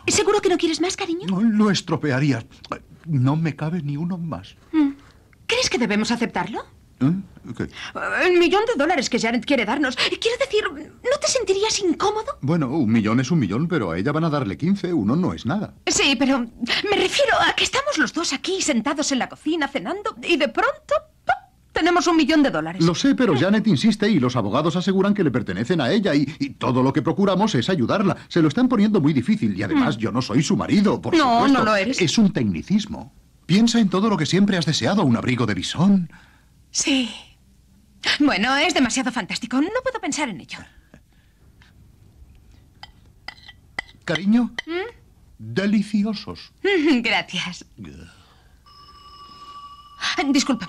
¿Seguro que no quieres más, cariño? No lo estropearías. No me cabe ni uno más. ¿Crees que debemos aceptarlo? ¿Qué? El $1.000.000 que Janet quiere darnos. Quiero decir, ¿no te sentirías incómodo? Bueno, 1.000.000 es 1.000.000, pero a ella van a darle 15. Uno no es nada. Sí, pero me refiero a que estamos los dos aquí sentados en la cocina cenando y de pronto ¡pum!, tenemos $1.000.000. Lo sé, pero Janet insiste y los abogados aseguran que le pertenecen a ella y todo lo que procuramos es ayudarla. Se lo están poniendo muy difícil y además yo no soy su marido, por supuesto. No lo eres. Es un tecnicismo. Piensa en todo lo que siempre has deseado, un abrigo de bisón. Sí. Bueno, es demasiado fantástico. No puedo pensar en ello. Cariño, deliciosos. Gracias. Discúlpame.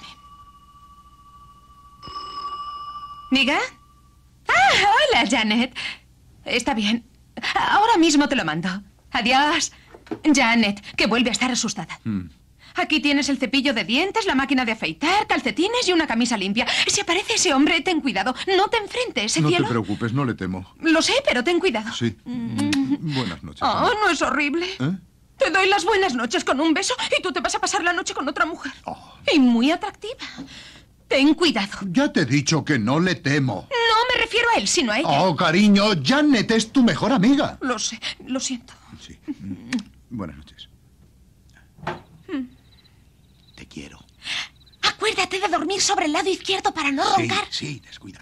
¿Diga? Hola, Janet. Está bien. Ahora mismo te lo mando. Adiós. Janet, que vuelve a estar asustada. Aquí tienes el cepillo de dientes, la máquina de afeitar, calcetines y una camisa limpia. Si aparece ese hombre, ten cuidado. No te enfrentes, ¿eh, No cielo? te preocupes, no le temo. Lo sé, pero ten cuidado. Sí. Buenas noches. Oh, ¿no es horrible? Te doy las buenas noches con un beso y tú te vas a pasar la noche con otra mujer. Y muy atractiva. Ten cuidado. Ya te he dicho que no le temo. No me refiero a él, sino a ella. Oh, cariño, Janet es tu mejor amiga. Lo sé, lo siento. Sí. Buenas noches. Te quiero. Acuérdate de dormir sobre el lado izquierdo para no roncar. Sí, descuida.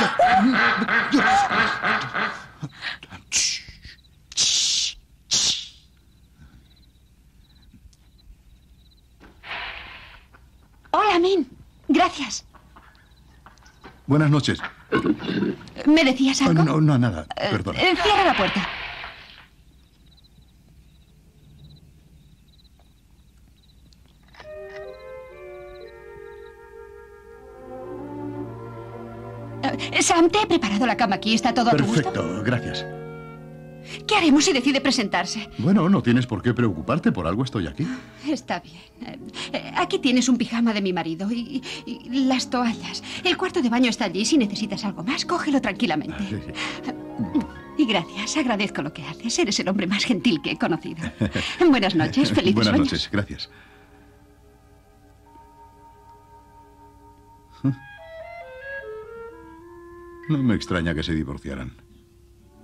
Hola, Min. Gracias. Buenas noches. ¿Me decías algo? No, nada. Perdona. Cierra la puerta. Sam, te he preparado la cama aquí. ¿Está todo a tu gusto? Perfecto, gracias. ¿Qué haremos si decide presentarse? Bueno, no tienes por qué preocuparte, por algo estoy aquí. Está bien. Aquí tienes un pijama de mi marido y las toallas. El cuarto de baño está allí. Si necesitas algo más, cógelo tranquilamente. Sí. Y gracias, agradezco lo que haces. Eres el hombre más gentil que he conocido. Buenas noches, felices Buenas sueños. noches, gracias. No me extraña que se divorciaran.